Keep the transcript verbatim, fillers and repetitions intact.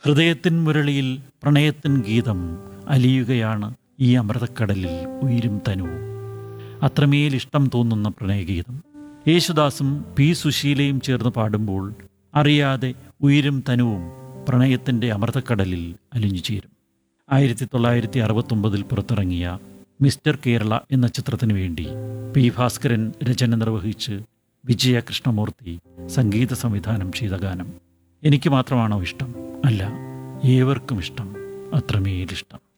ഹൃദയത്തിൻ മുരളിയിൽ പ്രണയത്തിൻ ഗീതം അലിയുകയാണ് ഈ അമൃതക്കടലിൽ ഉയിരും തനുവും. അത്രമേൽ ഇഷ്ടം തോന്നുന്ന പ്രണയഗീതം യേശുദാസും പി സുശീലയും ചേർന്ന് പാടുമ്പോൾ അറിയാതെ ഉയിരും തനുവും പ്രണയത്തിൻ്റെ അമൃതക്കടലിൽ അലിഞ്ഞു ചേരും. ആയിരത്തി തൊള്ളായിരത്തി അറുപത്തൊമ്പതിൽ പുറത്തിറങ്ങിയ മിസ്റ്റർ കേരള എന്ന ചിത്രത്തിനു വേണ്ടി പി ഭാസ്കരൻ രചന നിർവഹിച്ച് വിജയ കൃഷ്ണമൂർത്തി സംഗീത സംവിധാനം ചെയ്ത ഗാനം. എനിക്ക് മാത്രമാണോ ഇഷ്ടം? അല്ല, ഏവർക്കും ഇഷ്ടം, അത്രമേലിഷ്ടം.